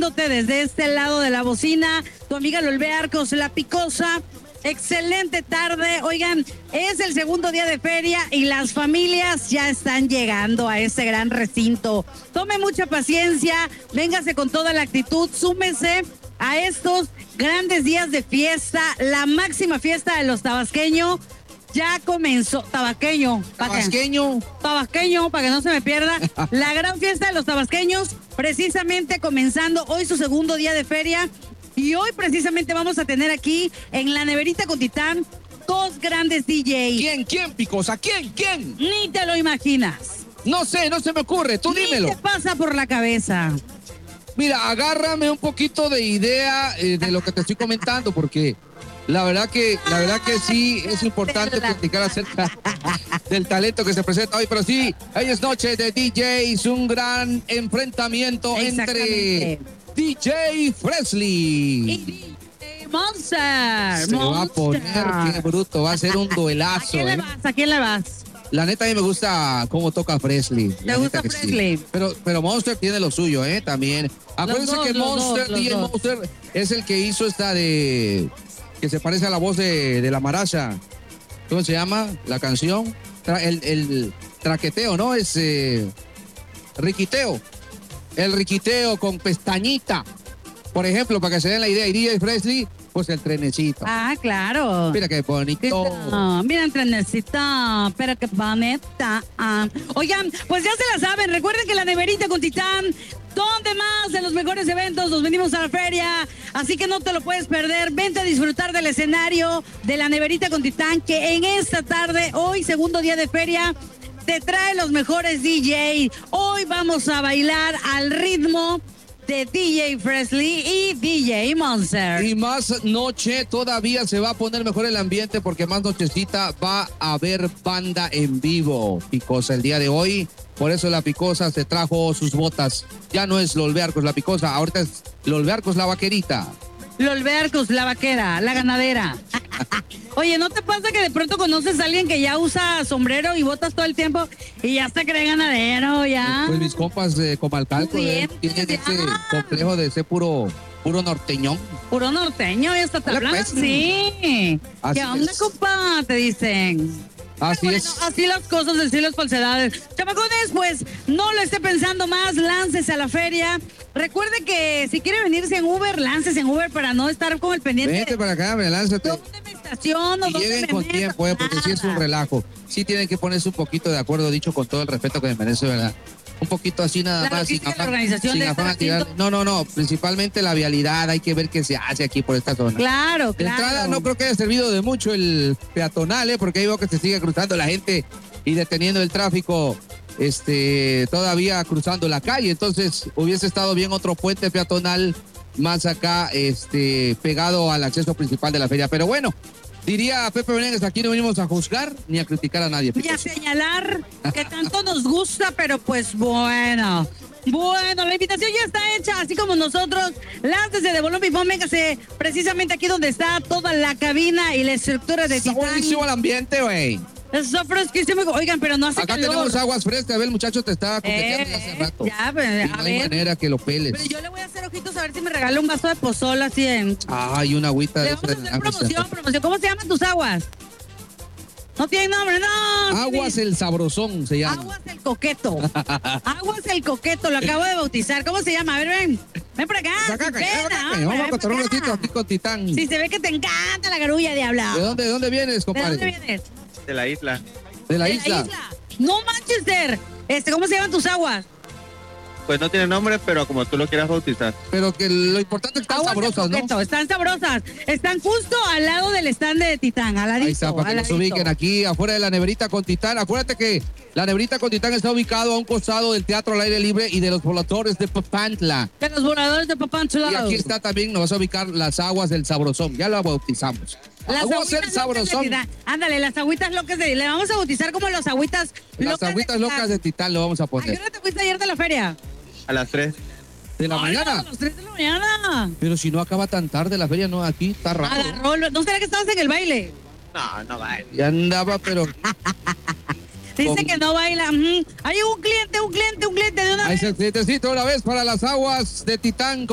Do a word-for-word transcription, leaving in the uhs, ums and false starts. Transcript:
acompañándote desde este lado de la bocina, tu amiga Lolbe Arcos, la Picosa. Excelente tarde. Oigan, es el segundo día de feria y las familias ya están llegando a este gran recinto. Tome mucha paciencia, véngase con toda la actitud, súmese a estos grandes días de fiesta, la máxima fiesta de los tabasqueños. Ya comenzó, tabasqueño. Tabasqueño. Tabasqueño, para que no se me pierda. La gran fiesta de los tabasqueños, precisamente comenzando hoy su segundo día de feria. Y hoy precisamente vamos a tener aquí en la Neverita con Titán dos grandes D Js. ¿Quién, quién, Picosa? ¿Quién, quién? Ni te lo imaginas. No sé, no se me ocurre, tú Ni dímelo. te pasa por la cabeza. Mira, agárrame un poquito de idea eh, de lo que te estoy comentando, porque la verdad que, la verdad que sí es importante platicar acerca del talento que se presenta hoy, pero sí, hoy es noche de D Js, un gran enfrentamiento entre D J Fresley y D J Monster. Se Monster. va a poner, qué bruto, va a ser un duelazo. ¿A quién le ¿eh? vas? ¿A quién le vas? La neta a mí me gusta cómo toca Fresley. ¿Te gusta Fresley? Sí. Pero, pero Monster tiene lo suyo, ¿eh? También. Acuérdense dos, que los Monster, dos, D J los Monster, es el que hizo esta de... que se parece a la voz de, de la Maracha. ¿Cómo se llama la canción? Tra, el, el traqueteo, ¿no? Es eh, riquiteo. El riquiteo con pestañita. Por ejemplo, para que se den la idea, y D J Fresley, pues el trenecito. Ah, claro. Mira qué bonito. Oh, mira el trenecito, pero qué bonita. Ah. Oigan, pues ya se la saben. Recuerden que la Neverita con Titán, ¿dónde más de los mejores eventos? Nos venimos a la feria, así que no te lo puedes perder. Vente a disfrutar del escenario de la Neverita con Titán, que en esta tarde, hoy, segundo día de feria, te trae los mejores D Js. Hoy vamos a bailar al ritmo de D J Fresley y D J Monster. Y más noche, todavía se va a poner mejor el ambiente porque más nochecita va a haber banda en vivo, Picosa, el día de hoy. Por eso la Picosa se trajo sus botas. Ya no es Lolbe Arcos la Picosa, ahorita es Lolbe Arcos la vaquerita. Lolbe Arcos, la vaquera, la ganadera. Oye, ¿no te pasa que de pronto conoces a alguien que ya usa sombrero y botas todo el tiempo y ya se cree ganadero, ya? Pues mis compas de Comalcalco eh, tienen ese complejo de ser puro, puro norteñón. Puro norteño, ya está hablando, pues, sí. Así ¿Qué onda, es. compa? Te dicen. Así bueno, es. Así las cosas, decir las falsedades. Chamacones, pues no lo esté pensando más, láncese a la feria. Recuerde que si quiere venirse en Uber, láncese en Uber para no estar con el pendiente. Vente para acá, me lánzate. ¿Dónde me estaciono? Y ¿Dónde lleguen me con meto? tiempo, eh, porque sí es un Nada. relajo. Sí tienen que ponerse un poquito de acuerdo, dicho con todo el respeto que me merece, ¿verdad? Un poquito así nada La más. logística Sin de la afán, organización sin de este afán a tirar- recinto. No, no, no. Principalmente la vialidad. Hay que ver qué se hace aquí por esta zona. Claro, De claro. entrada no creo que haya servido de mucho el peatonal, ¿eh? Porque ahí veo que se sigue cruzando la gente y deteniendo el tráfico, este, todavía cruzando la calle. Entonces hubiese estado bien otro puente peatonal más acá, este, pegado al acceso principal de la feria. Pero bueno, diría Pepe Benéndez, aquí no venimos a juzgar ni a criticar a nadie. Y a señalar que tanto nos gusta, pero pues bueno. Bueno, la invitación ya está hecha, así como nosotros. Láncese de bolón pipón, véngase precisamente aquí donde está toda la cabina y la estructura de Está Titán. buenísimo el ambiente, güey. Está fresquísimo. Oigan, pero no hace Acá calor. tenemos aguas frescas. A ver, el muchacho te estaba coqueteando Eh, hace rato. ya, pues, Y a no hay ver. manera que lo peles. Pero yo le voy a hacer ojitos a ver si me regala un vaso de pozol así en... Ay, una agüita Le de vamos a hacer esa- promoción, promoción. ¿Cómo se llaman tus aguas? No tienen nombre, no. Aguas el Sabrosón se llama. Aguas el Coqueto. Aguas el Coqueto, lo acabo de bautizar. ¿Cómo se llama? A ver, ven. Ven por acá. Acá, sin acá, pena, acá, hombre, Vamos a ven contar un por acá. ratito aquí con Titán. Sí, se ve que te encanta la garulla, diabla. ¿De dónde, de dónde vienes, ¿De compadre? dónde vienes? De la isla. De la De isla. No, Manchester. Este, ¿cómo se llaman tus aguas? Pues no tiene nombre, pero como tú lo quieras bautizar. Pero que lo importante es que están Aguas del sabrosas, ¿no? Coqueto, están sabrosas. Están justo al lado del stand de Titán, al ladito. Ahí está, para que al nos ladito. ubiquen aquí afuera de la Neverita con Titán. Acuérdate que la Neverita con Titán está ubicado a un costado del Teatro al Aire Libre y de los voladores de Papantla. De los voladores de Papantla. Y aquí está también, nos vas a ubicar las aguas del Sabrosón. Ya la bautizamos. Las Aguas del agüitas locas de Sabrosón. Titán. Ándale, las agüitas locas de... Le vamos a bautizar como las agüitas Las locas agüitas de Titán. locas de Titán lo vamos a ¿A qué poner. hora te fuiste ayer de la feria? A las tres. De la Ay, mañana. A las tres de la mañana. Pero si no acaba tan tarde la feria, no, aquí está raro. Agarró... lo- ¿No será que estabas en el baile? No, no va. Ya andaba, pero... Dice Con- que no baila. Ujú. Hay un cliente, un cliente, un cliente de una Ahí vez. se necesita una vez para las aguas de Titán.